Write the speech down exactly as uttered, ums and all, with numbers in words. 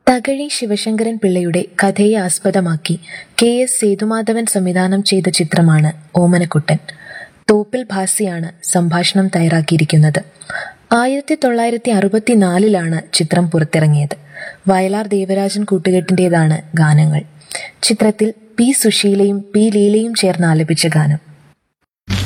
തകഴി ശിവശങ്കരൻ പിള്ളയുടെ കഥയെ ആസ്പദമാക്കി കെ എസ് സേതുമാധവൻ സംവിധാനം ചെയ്ത ചിത്രമാണ് ഓമനക്കുട്ടൻ. തോപ്പിൽ ഭാസിയാണ് സംഭാഷണം തയ്യാറാക്കിയിരിക്കുന്നത്. ആയിരത്തി തൊള്ളായിരത്തി അറുപത്തിനാലിലാണ് ചിത്രം പുറത്തിറങ്ങിയത്. വയലാർ ദേവരാജൻ കൂട്ടുകെട്ടിന്റേതാണ് ഗാനങ്ങൾ. ചിത്രത്തിൽ പി സുശീലയും പി ലീലയും ചേർന്ന് ആലപിച്ച ഗാനം.